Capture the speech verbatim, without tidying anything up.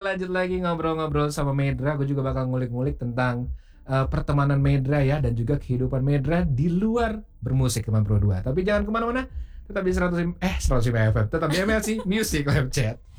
lanjut lagi ngobrol-ngobrol sama Medra. Gue juga bakal ngulik-ngulik tentang uh, pertemanan Medra ya, dan juga kehidupan Medra di luar bermusik teman Pro dua. Tapi jangan kemana-mana, tetap di seratus eh seratus F M, tetap di M L C Music Live Chat.